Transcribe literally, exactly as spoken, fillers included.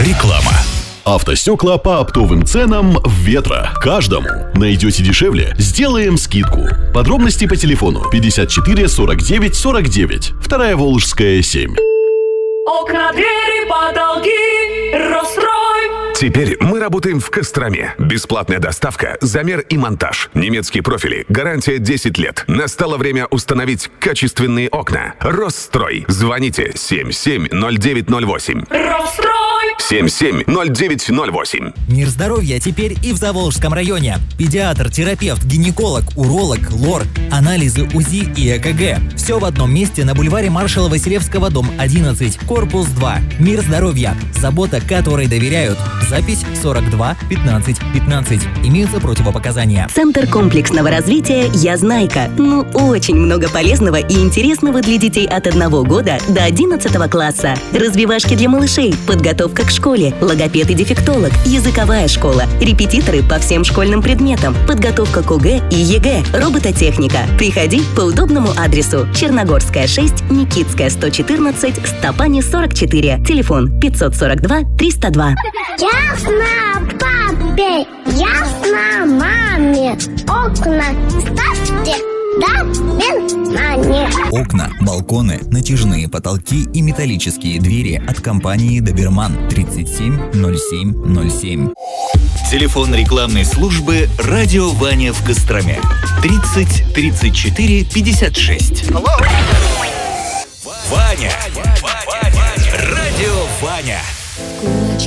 Реклама. Автостекла по оптовым ценам «Ветра». Каждому. Найдете дешевле? Сделаем скидку. Подробности по телефону пятьдесят четыре сорок девять сорок девять. Вторая Волжская, семь. Окна, двери, потолки, Рострой. Теперь мы работаем в Костроме. Бесплатная доставка, замер и монтаж. Немецкие профили, гарантия десять лет. Настало время установить качественные окна. Росстрой. Звоните семь семь ноль девять ноль восемь. Рострой. семь семь ноль девять ноль восемь. Мир здоровья теперь и в Заволжском районе. Педиатр, терапевт, гинеколог, уролог, лор, анализы УЗИ и ЭКГ. Все в одном месте на бульваре маршала Василевского, дом одиннадцать, корпус два. Мир здоровья. Забота, которой доверяют. Запись сорок два пятнадцать пятнадцать. Имеются противопоказания. Центр комплексного развития «Язнайка». Ну, очень много полезного и интересного для детей от одного года до одиннадцатого класса. Развивашки для малышей, подготовка к школе, логопед и дефектолог, языковая школа, репетиторы по всем школьным предметам, подготовка к ОГЭ и ЕГЭ, робототехника. Приходи по удобному адресу: Черногорская, шесть, Никитская, сто четырнадцать, Стопани, сорок четыре. Телефон пятьсот сорок два триста два. Ясно, папе, ясно, маме. Окна ставьте, да, внимание. Окна, балконы, натяжные потолки и металлические двери от компании «Доберман». тридцать семь ноль семь ноль семь. Телефон рекламной службы «Радио Ваня» в Костроме. тридцать тридцать четыре пятьдесят шесть. Ваня. Радио Ваня.